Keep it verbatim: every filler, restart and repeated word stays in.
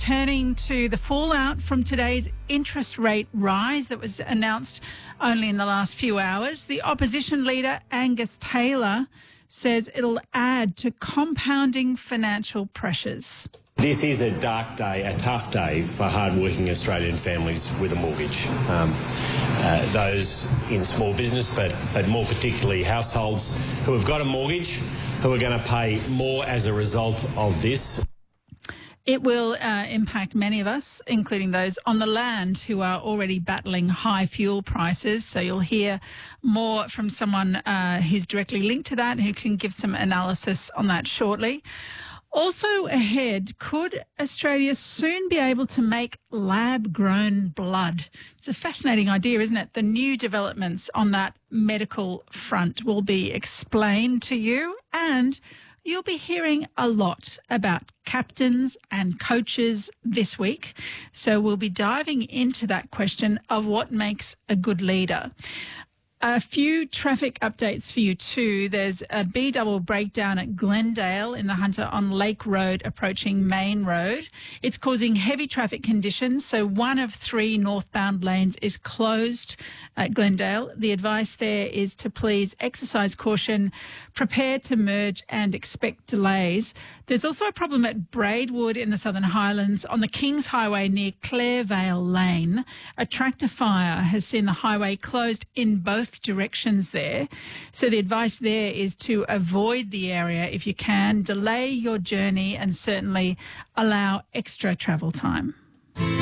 turning to the fallout from today's interest rate rise that was announced only in the last few hours. The opposition leader, Angus Taylor, says it'll add to compounding financial pressures. This is a dark day, a tough day for hard-working Australian families with a mortgage. Um, uh, those in small business, but, but more particularly households who have got a mortgage, who are going to pay more as a result of this. It will uh, impact many of us, including those on the land who are already battling high fuel prices. So you'll hear more from someone uh, who's directly linked to that, who can give some analysis on that shortly. Also ahead, could Australia soon be able to make lab-grown blood? It's a fascinating idea, isn't it? The new developments on that medical front will be explained to you, and you'll be hearing a lot about captains and coaches this week. So we'll be diving into that question of what makes a good leader. A few traffic updates for you too. There's a B-double breakdown at Glendale in the Hunter on Lake Road approaching Main Road. It's causing heavy traffic conditions, so one of three northbound lanes is closed at Glendale. The advice there is to please exercise caution, prepare to merge and expect delays. There's also a problem at Braidwood in the Southern Highlands on the Kings Highway near Clairvale Lane. A tractor fire has seen the highway closed in both directions there. So the advice there is to avoid the area if you can, delay your journey and certainly allow extra travel time.